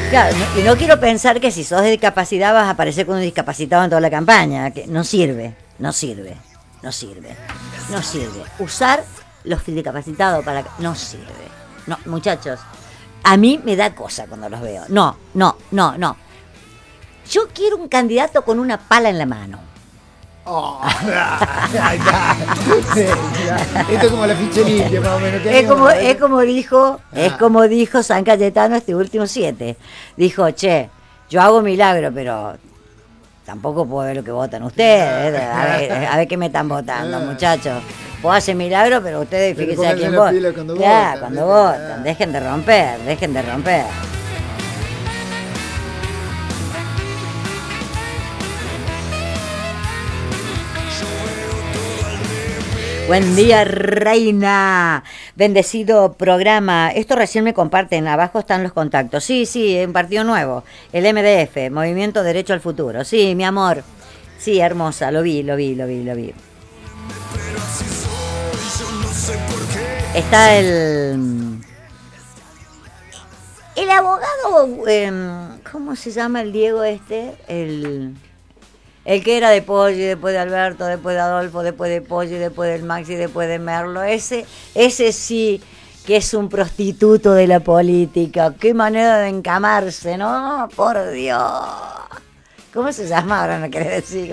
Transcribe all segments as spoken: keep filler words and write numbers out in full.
Claro, no, y no quiero pensar que si sos de discapacidad vas a aparecer con un discapacitado en toda la campaña, que no sirve, no sirve, no sirve, no sirve. Usar los discapacitados para... no sirve. No, muchachos, a mí me da cosa cuando los veo. No, no, no, no. Yo quiero un candidato con una pala en la mano. Oh, ay, esto es como la ficha limpia, más o menos. Es como, es como dijo, ah. es como dijo San Cayetano este último siete. Dijo, che, yo hago milagro, pero tampoco puedo ver lo que votan ustedes. A ver, a ver qué me están votando, muchachos. Puedo hacer milagro, pero ustedes fíjense a quién votan. Cuando ya, votan, cuando votan. Dejen de romper, dejen de romper. Buen día, reina. Bendecido programa. Esto recién me comparten. Abajo están los contactos. Sí, sí, un partido nuevo. El M D F, Movimiento Derecho al Futuro. Sí, mi amor. Sí, hermosa. Lo vi, lo vi, lo vi, lo vi. Está el... El abogado... Eh, ¿Cómo se llama el Diego este? El... El que era de Poggi, después de Alberto, después de Adolfo, después de Poggi, después del Maxi, después de Merlo. Ese, ese sí que es un prostituto de la política. Qué manera de encamarse, ¿no? Por Dios. ¿Cómo se llama? Ahora no querés decir.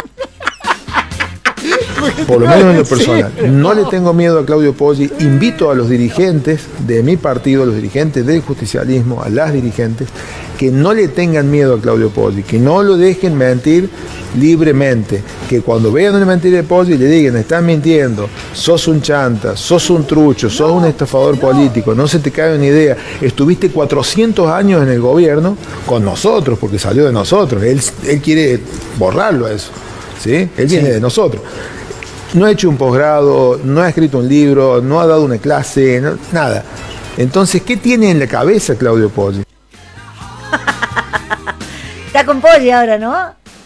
Por lo menos en lo personal, no le tengo miedo a Claudio Poggi. Invito a los dirigentes de mi partido, a los dirigentes del justicialismo, a las dirigentes, que no le tengan miedo a Claudio Poggi, que no lo dejen mentir libremente, que cuando vean una mentira de Poggi le digan, estás mintiendo, sos un chanta, sos un trucho, sos un estafador político, no se te cae una idea, estuviste cuatrocientos años en el gobierno con nosotros, porque salió de nosotros, él, él quiere borrarlo a eso. ¿Sí? Él viene sí. de nosotros. No ha hecho un posgrado, no ha escrito un libro, no ha dado una clase, no, nada. Entonces, ¿qué tiene en la cabeza Claudio Poggi? Está con Poggi ahora, ¿no?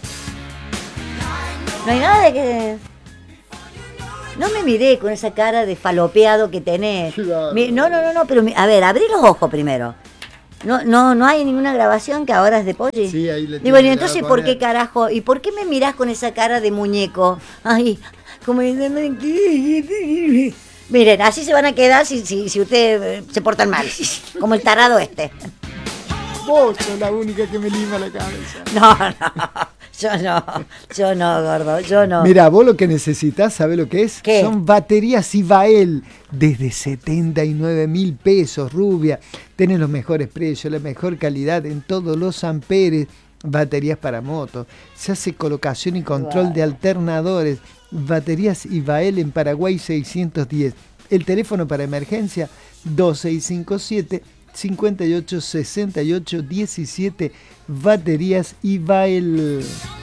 No hay nada de que... No me miré con esa cara de falopeado que tenés. No, no, no, no, pero a ver, abrí los ojos primero. No, no, no hay ninguna grabación que ahora es de Poggi. Sí, ahí le Digo, y entonces, ¿por qué carajo? ¿Y por qué me mirás con esa cara de muñeco? Ay, como diciendo... Miren, así se van a quedar si, si, si ustedes se portan mal. Como el tarado este. Vos sos la única que me lima la cabeza. No, no. Yo no, yo no, gordo, yo no. Mira, vos lo que necesitas, ¿sabés lo que es? ¿Qué? Son baterías Ivael desde setenta y nueve mil pesos, rubia. Tenés los mejores precios, la mejor calidad en todos los amperes. Baterías para motos. Se hace colocación y control wow. de alternadores. Baterías Ivael en Paraguay seiscientos diez. El teléfono para emergencia dos seis cinco siete, cinco ocho seis ocho uno siete. Baterías Ivael.